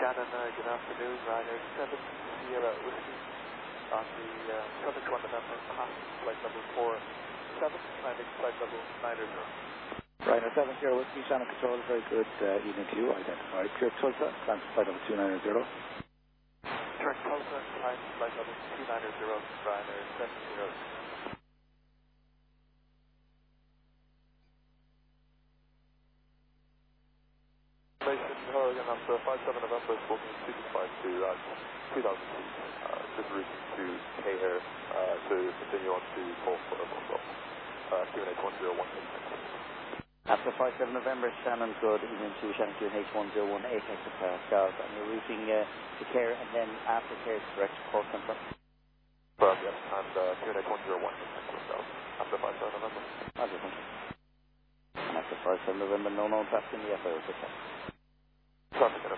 Shannon, good afternoon. Ryanair 7 Sierra Whiskey on the 721 November past flight level 47, landing flight level 90. Ryanair 7 Sierra Whiskey, Shannon Control, very good evening to you. Identified Pure Tulsa, climb to flight level 290. Turn Tulsa, climb to flight level 290, Ryanair 7 Sierra. Again, after 57 November, booking 2252, that's 2,000 feet, just routing to K-Air to continue on to Paul for Moscow, QNH 1018. After 57 November, Shannon, good evening to Shannon QNH 1018 Pascals, and you're routing to K-Air, and then after K-Air, direct to Port Confirm. Yes, and QNH 1018 Pascals, after 57 November. Roger, thank you. And after 57 November, no known traffic in the FAO, good. Traffic in